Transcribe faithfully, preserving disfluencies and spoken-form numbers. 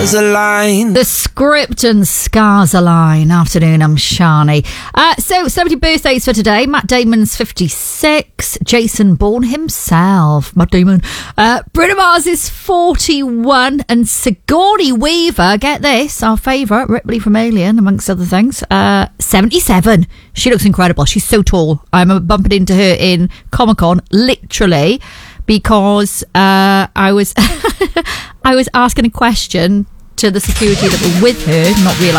stars align. The script and scars align. Afternoon, I'm Shani. Uh, so, celebrity birthdays for today. Matt Damon's fifty-six. Jason Bourne himself. Matt Damon. Uh, Bruno Mars is forty-one. And Sigourney Weaver, get this, our favourite, Ripley from Alien, amongst other things, uh, seventy-seven. She looks incredible. She's so tall. I'm bumping into her in Comic-Con, literally, because uh, I was I was asking a question to the security that were with her, not realising